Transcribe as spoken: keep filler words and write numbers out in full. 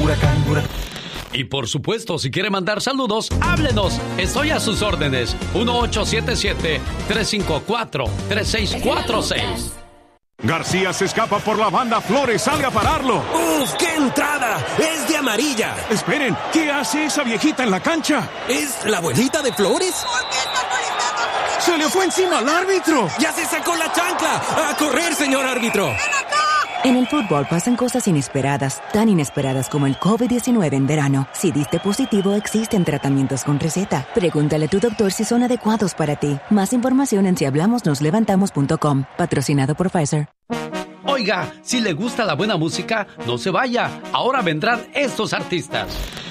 huracán, huracán. Y por supuesto, si quiere mandar saludos, háblenos. Estoy a sus órdenes. uno ocho siete siete, tres cinco cuatro, tres seis cuatro seis. García se escapa por la banda. Flores sale a pararlo. ¡Uf, qué entrada! ¡Es de amarilla! Esperen, ¿qué hace esa viejita en la cancha? ¿Es la abuelita de Flores? ¿Por qué está molestando? ¡Se le fue encima al árbitro! ¡Ya se sacó la chancla! ¡A correr, señor árbitro! ¡Ven acá! En el fútbol pasan cosas inesperadas, tan inesperadas como el covid diecinueve en verano. Si diste positivo, existen tratamientos con receta. Pregúntale a tu doctor si son adecuados para ti. Más información en si hablamos nos levantamos punto com. Patrocinado por Pfizer. Oiga, si le gusta la buena música, no se vaya. Ahora vendrán estos artistas.